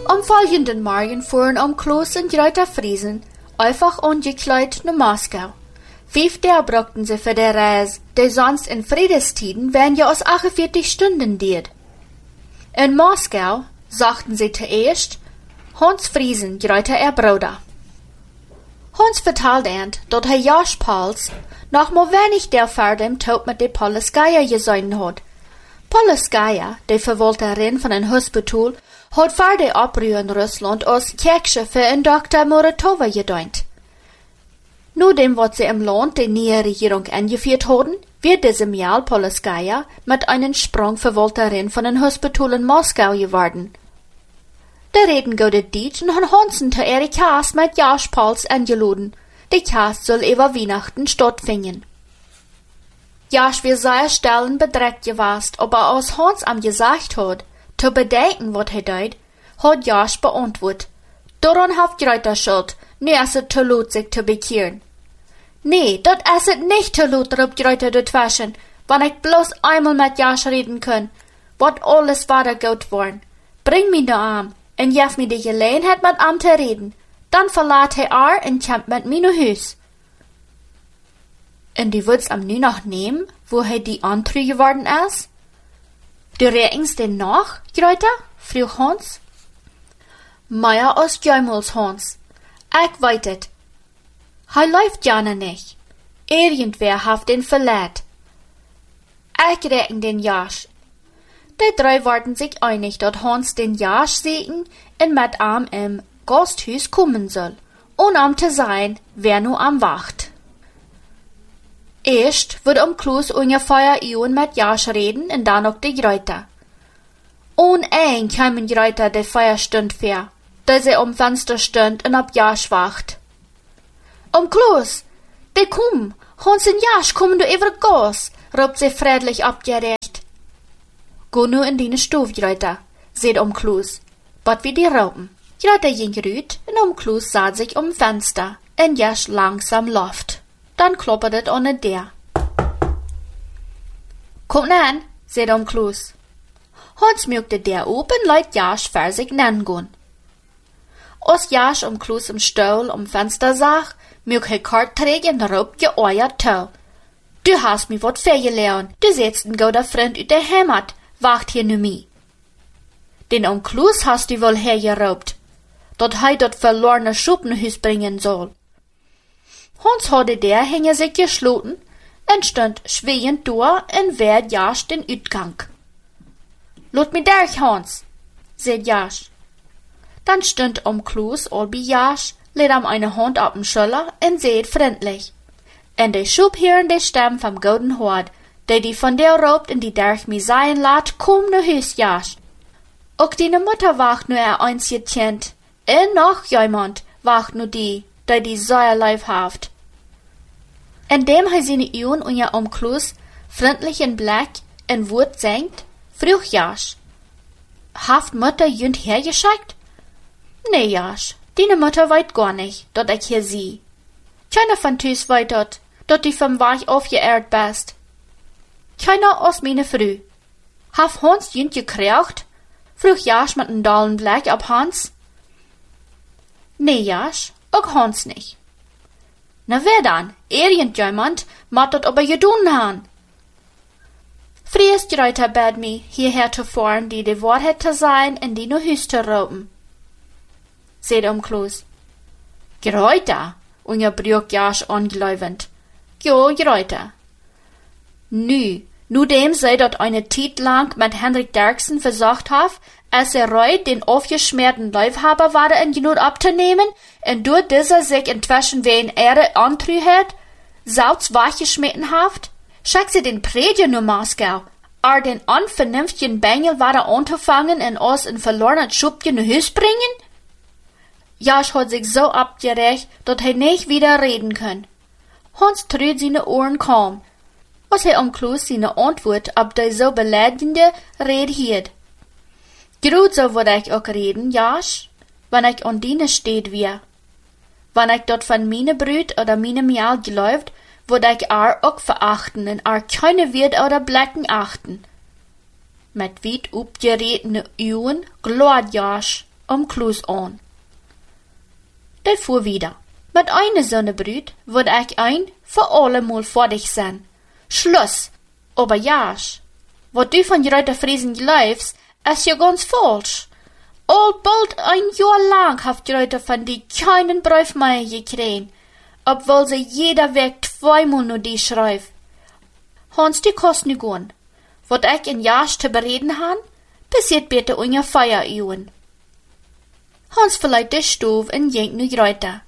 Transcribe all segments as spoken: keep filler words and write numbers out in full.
Am folgenden Morgen fuhren Oom Kloos und Greta Friesen einfach ungekleidet nach Moskau. Fünf Tage brauchten sie für die Reise, die sonst in Friedestiden wären ja aus achtundvierzig Stunden diet. In Moskau sagten sie zuerst Hans Friesen, Greta ihr Bruder. Hans vertelde ihnen, dass er Josh Pauls noch mal wenig der vor dem Tod mit der Polskaya gesehen hat. Polskaya, die Verwalterin von einem Hospital, hat vor der Abrühr in Russland als Kirchschiffe in Doktor Muratova gedient. Nur dem, was sie im Land die neue Regierung eingeführt hatten, wird diese Mial Polskaya mit einem Sprung Verwalterin von einem Hospital in Moskau geworden. Die reden gute Deutsch und haben Hansen zu ihrer Kaas mit Josh Pauls eingeladen. Die Kaas soll über Weihnachten stattfinden. Josh wird sehr still und bedreckt gewesen, aber als Hans am gesagt hat, zu bedenken, was er tut, hat Josh beantwortet. Daran hat Greta Schuld, nu ist es zu laut, sich zu bekehren. Nee, dat ist es nicht zu laut, ruft Greta dazwischen, wenn ich bloß einmal mit Josh reden kann, wat alles weiter gut worden. Bring mich nur arm, und gib mir die Gelegenheit, mit ihm zu reden. Dann verlässt er ar und kommt mit mir nach Haus. Und du willst am nu noch nehmen, wo er die Antrü geworden ist? Du rechnest den nach, Greta? frug Hans. Meier aus Jäumels, Hans. Ich weiß es. Er läuft gerne nicht. Irgendwer hat den verletzt. Ich rechne den Josh. Die drei waren sich einig, dass Hans den Josh sehen und mit ihm im Gasthus kommen soll, um am zu sein, wer nur am wacht. Erst wird Oom Kloos ungefähr Uhren mit Josh reden und dann auch die Greta. Und ein kamen Greta die Feierstund vor, da sie am Fenster stund und ab Josh wacht. Oom Kloos, die kommen, Hans und Josh kommen du über Gas, ruft sie friedlich abgerecht. Go nu in die Stube, Greta, seht Oom Kloos, bat wie die Raupen. Greta ging rüt und Oom Kloos sah sich um Fenster und Josh langsam loft. Dann kloppert es ohne der. Kommt an, seht Oom Kloos. Hans mögte der oben, leut Josh für sich nennen gehen. Als Josh Oom Kloos im Stuhl um Fenster sah, mög er kort trägen und rob geeuert tau. Du hast mi wat vergelernt, du setzt ein guter Freund ut der Heimat, wacht hier nu mi. Den Oom Kloos hast du wohl hergerobt, dat hei dat verlorene Schuppenhus bringen soll. Hans hatte der Hänger sich geschloten und stand schweiend da und wehrt Josh den Utgang. Lot mi durch, Hans, sagt Josh. Dann stand Oom Kloos all bei Josh, lädt ihm eine Hand auf den Schulter und seht freundlich. Und der schub hier in die Stimme vom golden Hort, der die von der robt und die durch mi sein lat, komm nu Hus, Josh. Auch deine Mutter wacht nur er eins getient, und noch jemand wacht nu die, der die Säuerleif haft. Indem er seine Augen und ihr Oom Kloos freundlich in Blick in Wut senkt, frug Josh. Haft Mutter jünd hergeschickt? Nee, Josh, deine Mutter weit gar nicht, dat ich hier sieh. Keiner von Tüs weit dort, dat du vom Weich aufgeehrt bist. Keiner aus meine Früh. Haft Hans jünd gekriegt? Frug Josh mit nem dollen Blick ab Hans. Nee, Josh, auch Hans nicht. Na wer dann? Irgendjemand mat dat aber gedun han. Fries Greta bad mi, hierher zu fahren, die die Wahrheit zu sein und die nur Hüs zu rauben. Seht Oom Kloos. Greta, und ihr brüch Josh angläubend. Jo, Greta. Nü, nu dem sei dat eine Zeit lang mit Hendrik Derksen versucht haf, als er reut den aufgeschmerten Leibhaber war in Genut abzunehmen, und durch dieser sich inzwischen wen Ehre antrü hat, sauts wachgeschmitten haft, schick sie den Prediger nur Moskau, ar den unvernünftigen Bengel war er anzufangen und aus in verlorenet Schubchen nur Hüs bringen? Josh hat sich so abgerecht, dat er nicht wieder reden kann. Hans trüht seine Ohren kaum, als er Oom Kloos seine Antwort ab der so beleidigende Rede hielt. Grut so würd ich auch reden, Josh, wenn ich an dine steht wir. Wenn ich dort von meine Brüt oder meine Mial geläuft, würd ich ar auch verachten und ar keine Wirt oder Blecken achten. Mit weit upgeredene Augen glort Josh um Kloos an. Der fuhr wieder. Mit einer Sonnebrüt wird ich ein für allemal fertig sein. Schluss. Aber Jasch, was du von Reuter Friesen glaubst, ist ja ganz falsch. All bald ein Jahr lang haft Reuter von die keinen Brief mehr gekriegt, obwohl sie jeder Weg zweimal nur die schreibt. Hans, die kost nu gehen. Wat ich in Jasch zu bereden han, passiert bitte unja Feieruhren. Hans verleiht de Stove en jenk nu Reuter.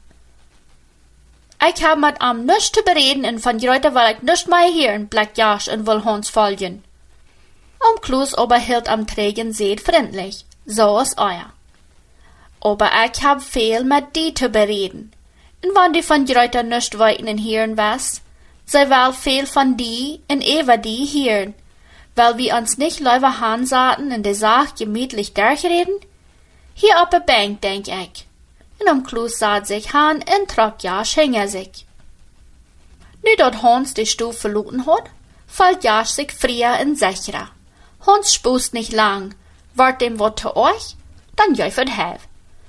Ich hab mit am nichts zu bereden en von Reuter will ich nichts mehr hören, bleibt Jasch en will Hans folgen. Om Kloos aber hielt am trägen Seed freundlich, so als euer. Aber ich hab viel mit die zu bereden. En wann die von Reuter nichts weiten en hören was, sie will viel von die en über die hören, weil wir uns nicht lieber hansaten in der Sache gemütlich durchreden? Hier auf der Bank, denk ich. Und um Kloos saht sich han en trok Jasch hinter sich. Nu dat Hans die Stube verloren hat, fällt Jasch sich früher in sicherer. Hans spust nicht lang, wart dem wat zu euch, dann jäufert hev.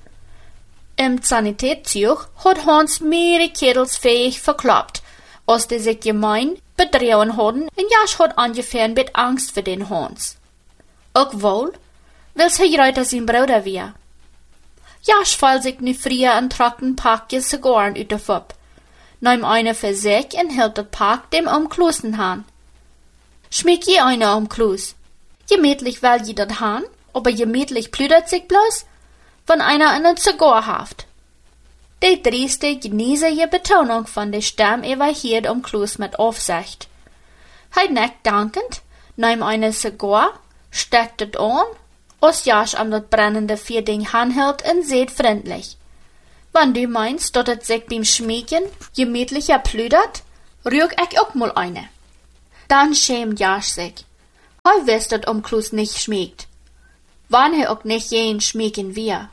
Im Sanitätszug hat Hans mehrere Kettels fähig verkloppt, als die sich gemein bedreuen hadden, en Jasch hat ungefähr mit Angst für den Hans. Auch wohl, will sie Reuter sein Bruder wir. Jasch fällt sich nu früher ein trocken Packje Zigarren ut der Fupp. Nahm eine für sich und hielt das Pack dem um Klosen han. Schmieg je eine um Kloos. Gemütlich will je dat han, aber gemütlich plüdert sich bloß, wenn einer einen Zigar haft. Die drieste, genießige Betonung von der Stamm evahiert um Kloos mit Aufsicht. Hij neckt dankend, nahm eine Zigar, steckt het an, als Jasch am dat brennende Vierding hanhielt und seht freundlich. Wenn du meinst, dat het sich beim Schmiegen gemütlicher plüdert, rühr ich auch mal eine. Dann schämt Jasch sich. Hij wisst, dat um Kloos nicht schmiegt. Wann he auch nicht jen schmiegen wir.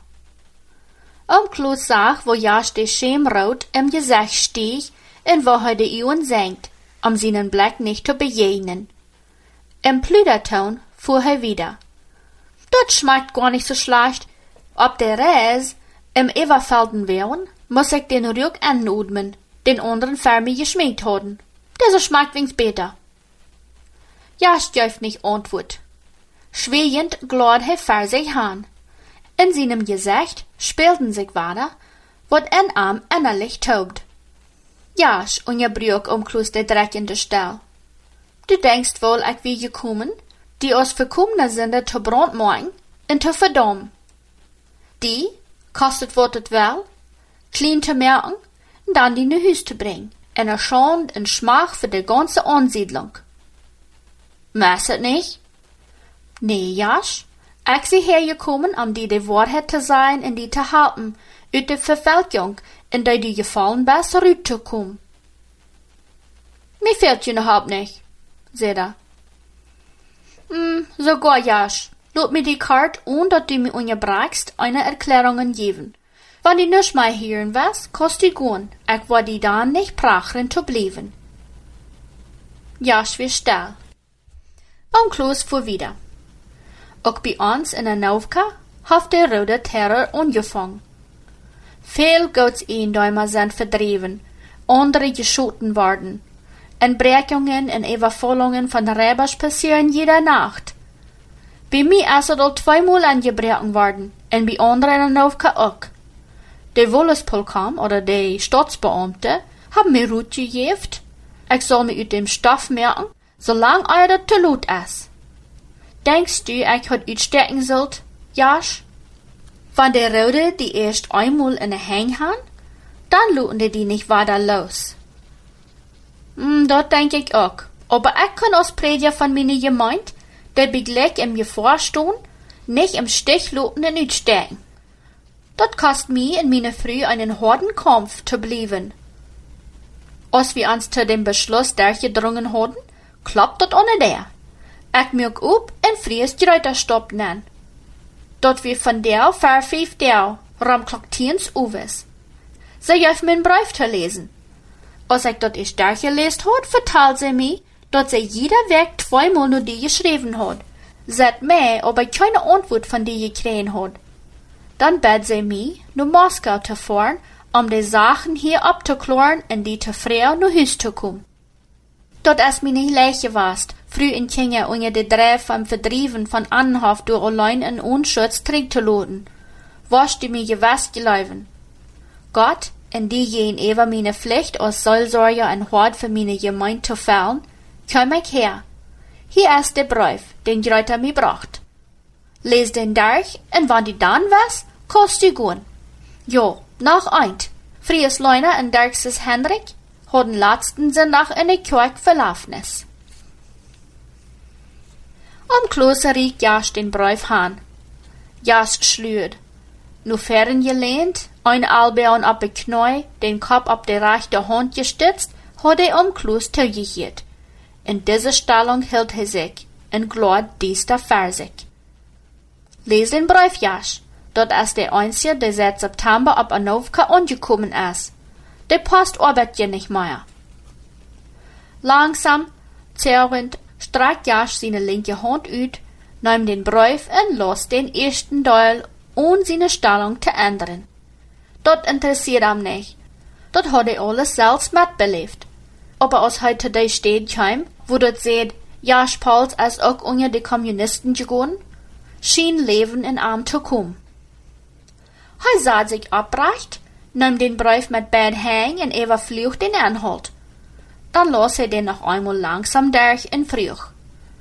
Um Kloos sah, wo Jasch de Schämrot im Gesicht stieg und wo he de Uhren senkt, um seinen Blick nicht zu bejegnen. Im Plüderton fuhr er wieder. Dat schmeckt gar nicht so schlecht. Ob der Reis im Everfelden wären, muss ich den Rück anudmen, den anderen Fermi geschminkt haben. Der schmeckt wings besser. Jasch jäuft nicht antwort. Schweiend glad he vor sich han. In seinem Gesicht spielten sich weiter, wat en Arm innerlich tobt. Jasch, und je brück um Kloos de Dreck in der Stell. Du denkst wohl, ich wie gekommen, die aus verkommene Sünde zu brandmachen und zu verdammen. Die, kostet wat het wel, klein zu merken, und dann die in Hus zu bringen, en er Schand und Schmach für die ganze Ansiedlung. Mess het nicht? Nee, Jasch, ich sie hergekommen, um die die Wahrheit zu sein und die zu halten, uit der Verwelkung, in der du gefallen bist, zurückzukommen. Mir fehlt je noch nicht, sagt er. Hm, sogar Jasch, lot mir die Karte und dat du mir unterbrachst, eine Erklärung geben. Wenn die nicht mehr hören was, kost die gehen, ich war die dann nicht prachen zu bleiben. Jasch wird still. Um Kloos fuhr wieder. Auch bei uns in der Novka hat der Rote Terror angefangen. Viel Gottseindäumer sind verdreven, andere geschoten worden. Entbrechungen und Überfallungen von Räbers passieren jede Nacht. Bei mir ist es al zweimal angebrochen worden, und bei anderen in der Novka auch. Der Wollespolkam oder die Staatsbeamte haben mir Rut gegeben. Ich soll mir aus dem Stoff merken, solange euer das zu laut ist. Denkst du, ich hat uitstecken sollt, Jasch? Wenn der Rode die erst einmal in der Hang haben, dann luten die nicht weiter los. Hm, dat denk ich auch. Aber ich kann als Prediger von meiner Gemeinde, der begleich im Gevorstehen, nicht im Stich luten und uitstecken. Dat kost mir in meiner Früh einen harten Kampf zu bleiben. Als wir uns zu dem Beschluss durchgedrungen haben, klappt dat ohne der. Ich mög up en fries Kräuterstopp nennen. Dat wir von der ver fünf der ramkloktiens uwes. Sie jäuf mein Brief zu lesen. Als ich dat erst durchgelesen hat, vertelt sie mir, dat sie jeder Weg zweimal nur die geschrieben hat. Seit mir aber keine Antwort von die gekriegt hat. Dann bet sie mich, naar Moskau te fahren, um die Sachen hier abzuklären und die te vrij naar huis te komen. Dat is mir nicht leicht gewast, früh in Kenia unter de Dreif vom Verdrieven von Anhof durch allein in Unschutz trinken zu loten. Was die mir gewast gelaufen. Gott, in die jen ever meine Pflicht als Seelsorger und Hort für meine Gemeinde zu fällen, komm ich her. Hier ist der Brief, den Greuter mir bracht. Les den durch, und wann die dann was, kost die gehen. Jo, noch eint. Fries Leuna und Dirkses Hendrik hadden laatsten zondag in de kerk verlafnis. Om Klose riek Jas den Brief aan. Jas schluurde. Nu fern gelehnt, ein Albeon op de Knie, den Kopf op de rechte Hand gestützt, had hij om Klose toegegeet. In diese Stellung hielt hij sich, en glad dies da verzig. Lees den Brief, Jas, dat is de einzige, der seit September op Anovka angekommen is. De Post arbeitet ja nicht mehr. Langsam, zerrend, streckt Jas seine linke Hand uit, nahm den Brief und los den ersten Teil, ohne seine Stellung zu ändern. Dat interessiert ihm nicht. Dat hat er alles selbst mitbelebt. Aber als heute der steht kam, wo dat seht, Jas Pauls als auch unter die Kommunisten gegangen, schien Leben in Arm zu kommen. Er sah sich abrecht, nahm den Brief mit beiden Hängen und Eva flucht den Anhalt. Dann las er den noch einmal langsam durch und frug.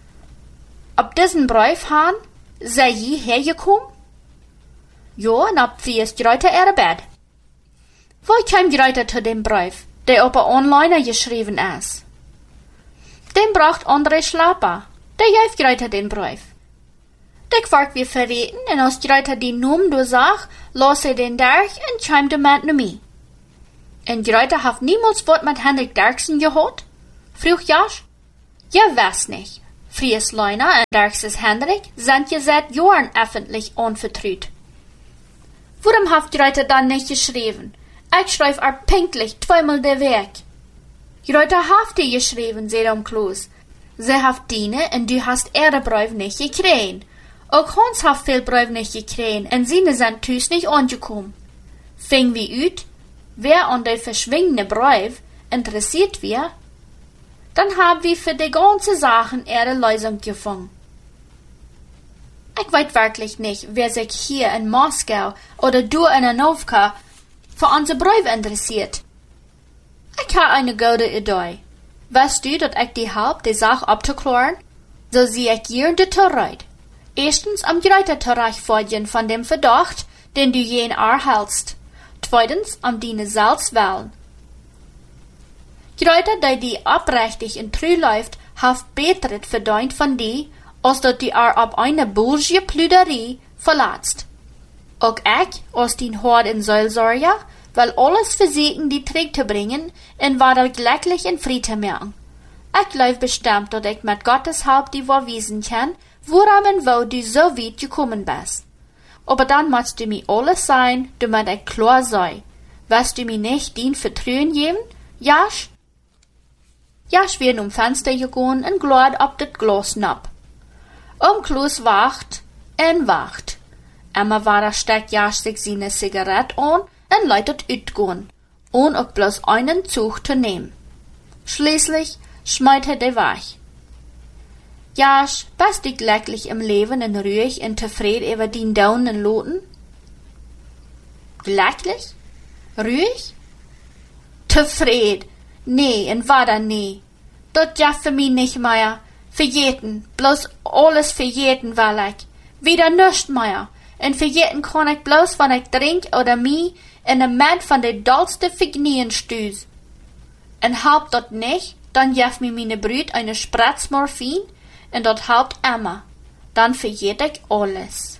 Ob diesen Brief han, sei je hergekommen? Ja, und ob wie ist Greuter er Bett? Wo kam Greuter zu dem Brief, der op a Online geschrieben ist? Den bracht André Schlapper, der geeft Greuter den Brief. Der kwart wir verreten, en als Greuter die Noem doorzag, las er den durch en kwam de met naar mij. En Greuter heeft niemals wat met Hendrik Dirksen gehad? Vroeg Jas. Je weiß nicht. Fries Leuna en Dirkses Hendrik sind je seit Jahren öffentlich unvertraut. Warum hat Greuter dann nicht geschrieben? Ich schreib er pünktlich zweimal der Weg. Greuter hat die geschrieben, sagt um Klaus. Sie hat diene en du hast ihre Brief nicht gekriegt. Auch Hans hat viel Brief nicht gekriegt und seine sind thuis nicht angekommen. Fing wie uit, wer an der verschwingende Brief interessiert wir, dann haben wir für die ganze Sachen ihre Lösung gefunden. Ich weiß wirklich nicht, wer sich hier in Moskau oder du in Anovka für unsere Briefe interessiert. Ich habe eine gute Idee. Weißt du, dass ich die Haupt die Sache abzuklären, so sehe ich hier de Torheit. Erstens am Greuter Terreichfolgen von dem Verdacht, den du jen erhältst. Zweitens am deine selbst wählen. Greuter, der die abrechtig in trü läuft, haft betret verdient von die, als dat die er ab eine bulge Plüderie verlatzt. Auch ich, als den Hort in Seelsorger, will alles versuchen, die Trick zu bringen, und war glücklich in Frieden merken. Ich glaub bestimmt, dass ich mit Gottes Haupt die verwiesen kann, woran und wo du so weit gekommen bist. Aber dann musst du mir alles sein, damit ich klar sei. Wirst du mir nicht den Vertrauen geben, Jasch? Jasch wird um Fenster gegangen und glad ab das Glas napp. Um Klaus wacht und wacht. Immer war er steckt Jasch sich seine Zigarette an und leitet uitgehen, ohne auch bloß einen Zug zu nehmen. Schließlich schmeit er der weg. Jasch, bist du glücklich im Leben und ruhig und zufrieden über den Daunen und Loten? Glücklich? Ruhig? Zufrieden? Nee, und war nee. Dat ja für mich nicht mehr. Verjeten, bloß alles verjeten will ich. Wieder nischt mehr. Und verjeten kann ich bloß, wenn ich trink oder mi in der Mann von der dollste Vergnügen stöß. Und halb dat nicht, dann jef mir meine Brüd eine Spritz Morphin, und dat helpt immer. Dann verjet ich alles.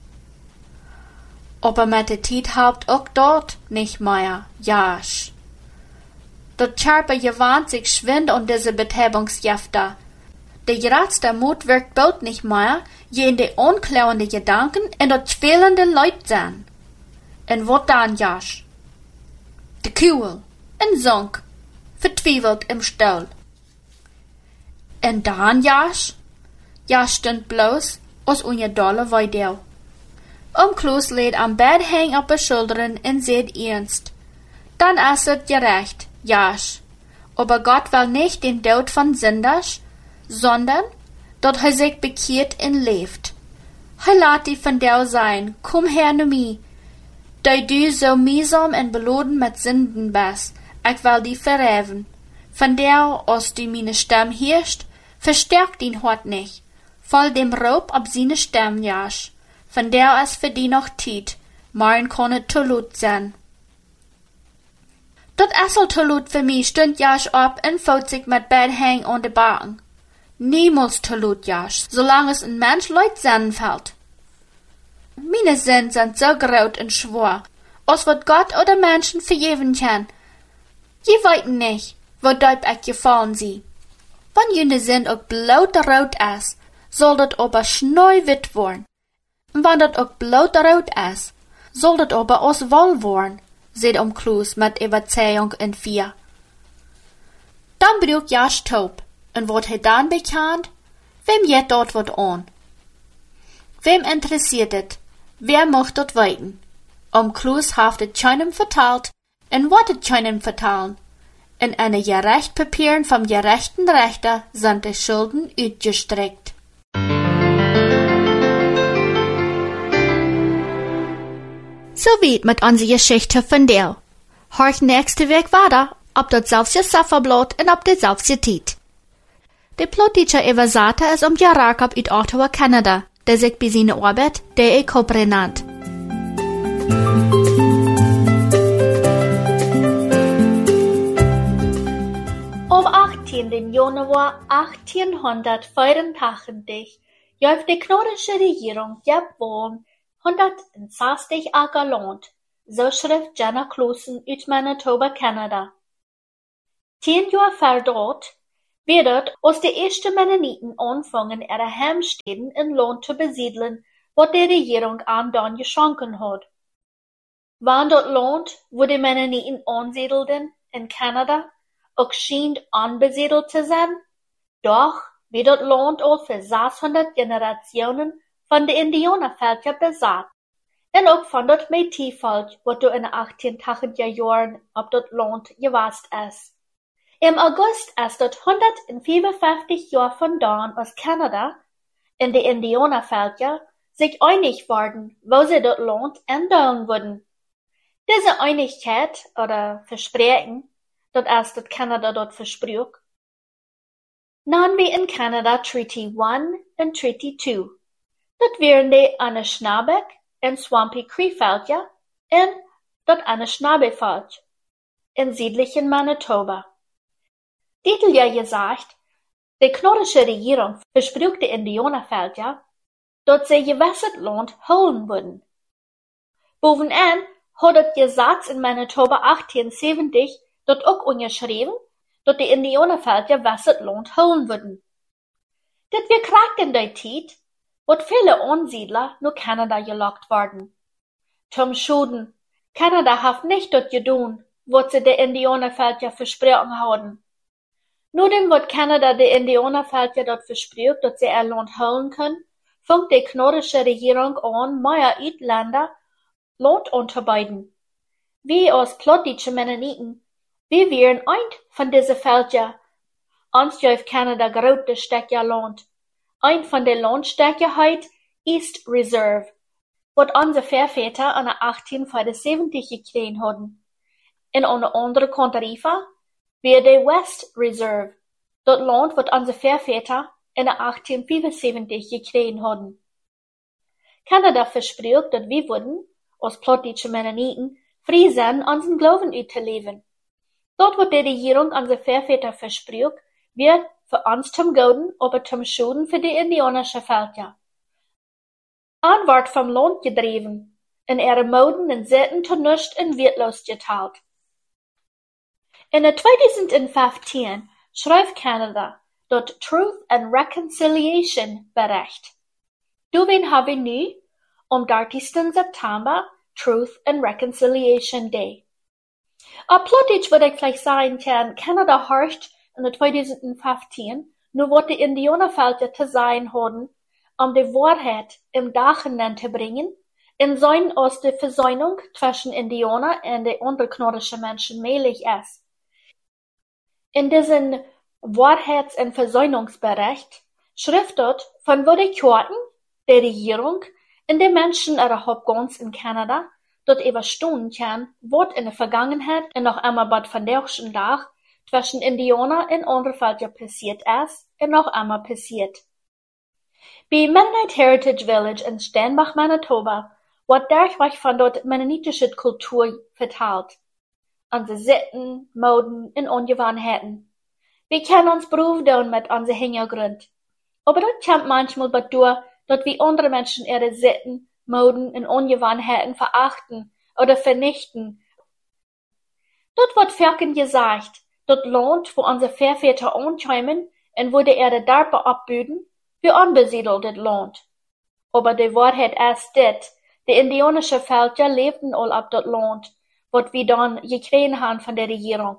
Aber mit der Zeit helpt auch dort nicht mehr, Jasch. Dat Körper gewandt sich schwind an diese Betäubungsgifte. Der gereizte Mut wirkt bald nicht mehr, je in die unklärenden Gedanken und dat fehlende Leid sein. Und wat dann, Jasch? De Kuhl, en Zonk, vertwiebelt im Stall. Und dann, Jasch? Jasch stund bloß, als unje dolle Weidel. Om Kloos lädt am Bett hang op de schilderen en seht ernst. Dann ist es gerecht, jasch. Aber Gott will nicht den Tod von Sünders, sondern, dat hij sich bekehrt en leeft. Hij laat die van jou zijn, kom her naar mij. Da du so mühsam en beladen met Sünden bist, ik will die verheven. Von der, als du meine Stimme hörst, verstärkt ihn Hort nicht. Voll dem Raub ab seine Stimme jasch. Von der es für die noch Tiet, morgen kann es zu lut sein. Dat essel zu lut für mich stund jasch ab en faut sich mit Bett hang an de Baken. Niemals zu lut jasch, solange es ein Mensch leut Sinnen fällt. Meine Sinn sind so groß und schwor, als wat Gott oder Menschen vergeben kann. Je weiten nicht, wo deib ich gefallen sie. Wenn jene Sinn auch bloot rot is, soll dat aber schneu wit worden. Und wenn dat auch bloot rot is, soll dat aber aus wohl worden, seht Om Kloos mit Überzeugung in vier. Dann braucht Jasch taub, und wird hij dann bekannt, wem jet dort wat an? Wem interessiert het? Wer mocht dat weten? Om Kloos heeft het keinem verteld, en wat het keinem vertellen. In eine Gerechtpapieren vom gerechten Richter sind die Schulden uitgestreckt. So weit mit unserer Geschichte von der. Horch nächste Weg weiter, ob das selbst Safferblot und ob das selbst Tiet. Der Plotteacher Evasata ist um Jarakab uit Ottawa, Kanada, der sich bei seiner Arbeit der Ekopre nannt. Am achttienden Januar achtzehnhundertvierundachtzig gab die kanadische Regierung Japan hundertzestig Acker Land, so schrift Jenna Clausen uit Manitoba, Kanada. Zehn Jahre vor dort wird aus die ersten Mennoniten anfangen, ihre Heimstätten in Land zu besiedeln, was die Regierung an dann geschenkt hat. Wann dort Land, wo die Mennoniten ansiedelten, in Kanada, auch schien anbesiedelt zu sein, doch wird das Land auch für sechshundert Generationen von den Indianervölkern besat. Und auch von das Métis-Volk, was du in den achtzehnhundertachtziger Jahren auf das Land gewast ist. Im August ist das hundertfünfundfünfzig Jahre von dann aus Kanada in die Indianervölker sich einig worden, wo sie das Land ändern würden. Diese Einigkeit oder Versprechen, dat is dat Kanada dort versprach, nahmen wir in Kanada Treaty one und Treaty two. Dat wären die Anishinaabe en Swampy Cree-Völker en dat Anishinaabe-Volk in südlichen Manitoba. Dit wil ja gesagt, die kanadische Regierung versprach die Indianervölker, dat sie gewässert Land holen würden. Bovenaan hat das Gesetz in Manitoba achtzehnhundertsiebzig dat ook unterschrieben, dat die Indianervölker wässert Land holen würden. Dit wir kragt in der Zeit, wat viele Ansiedler nur Kanada gelockt worden. Zum Schuden, Kanada hat nicht dort gedun, wat sie die Indianervölker versprochen haben. Nur dem, wat Kanada die Indianervölker dort versprach, dat sie ihr Land holen können, fängt die kanadische Regierung an, mehr Uitländer Land anzubieten. Wir als plattdeutsche Mennoniten, wir wären ein von diesen Völkern. Uns gab Kanada große Stücke Land. Ein von den Landstücken heißt East Reserve, was unsere Vorväter an der achtzehnhundertfünfundsiebzig gekriegt hatten. In einer anderen Kontrarifa wäre die West Reserve, das Land, was unsere Vorväter in der achtzehnhundertfünfundsiebzig gekriegt hatten. Kanada versprach, dass wir würden, als plattdeutsche Mennoniten, frei sein, unseren Glauben auszuleben. Dort, wo die Regierung unsere Vorväter versprach, wird für uns zum Guten, aber zum Schuden für die indianische Völker. An wird vom Land gedreven, in ihre Moden und Sitten zu nichts und wertlos geteilt. In der zweitausendfünfzehn schreibt Kanada dort Truth and Reconciliation Bericht. Deswegen haben wir nu, am dertigsten September, Truth and Reconciliation Day. A plötzlich würde ich vielleicht sagen können, Kanada herrscht in der zweitausendfünfzehn nur was die Indianervölker zu sein haben, um die Wahrheit im Dachen zu bringen in sein aus de Versöhnung zwischen Indianer und de unterknordische Menschen mehlig ist. In diesen Wahrheits- und Versöhnungsbericht schrift dort von wo die Kirchen, der Regierung und die Menschen ihrer Hauptgans in Kanada dort überstehen kann, was in der Vergangenheit und noch einmal bald von der Tag zwischen Indianer und andere Völker passiert ist und noch einmal passiert. Bei Mennonite Heritage Village in Steinbach, Manitoba, wird durchweg von dort mennonitische Kultur verteilt. Unsere Sitten, Moden und Ungewohnheiten. Wir können uns Beruf tun mit unserem Hintergrund. Aber dort kommt manchmal durch, dass wir andere Menschen ihre Sitten, Moden und Ungewohnheiten verachten oder vernichten. Dort wird Völkern gesagt, dort Land, wo unsere Vorväter ankommen und wo die Erde Darbe abbüden, für unbesiedeltes Land. Aber die Wahrheit ist dit, die indianische Völker lebten all ab dort Land, was wir dann gekriegt haben von der Regierung.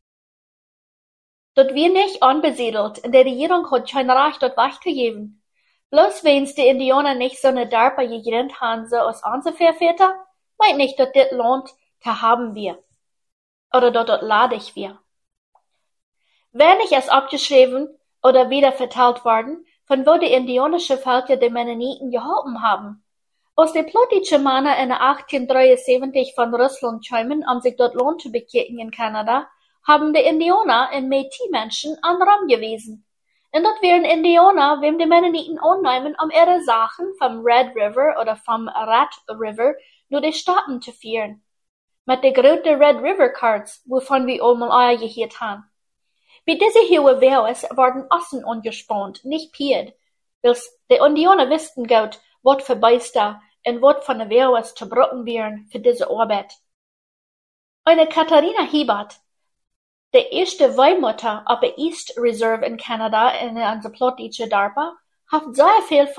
Dort wir nicht unbesiedelt und die Regierung hat kein Recht dort wegzugeben. Bloß wenns die Indianer nicht so eine Darbe gegrenzt haben, so aus unsere Vorväter, meint nicht, dass dit Land zu haben wir. Oder dort dort ladig wir. Wenig ist abgeschrieben oder wieder verteilt worden, von wo die indianische Völker die Mennoniten geholfen haben. Als die plötzliche Männer in achtzehnhundertdreiundsiebzig von Russland kamen, um sich dort Lohn zu bekicken in Kanada, haben die Indianer und Métis-Menschen an Raum gewiesen. Und dort wären Indianer, wem die Mennoniten annehmen, um ihre Sachen vom Red River oder vom Rat River nur die Staaten zu führen. Mit den großen Red River Carts, wovon wir einmal euer gehört haben. Bei diese hohe Wehrers werden Ossen angespannt, nicht Pied, weil die Indianer wussten gut, was für Beister und was von der Wehrers zu brauchen wären für diese Arbeit. Eine Katharina Hiebert, die erste Weihmutter auf der East Reserve in Kanada in unserer Plottische Darpa, hat sehr viel